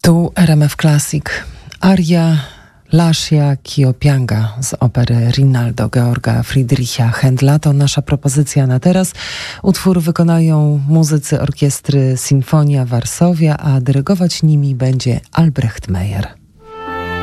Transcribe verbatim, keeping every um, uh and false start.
Tu R M F Classic. Aria Lascia Chiopianga z opery Rinaldo Georga Friedricha Händla to nasza propozycja na teraz. Utwór wykonają muzycy orkiestry Sinfonia Varsovia, a dyrygować nimi będzie Albrecht Meyer.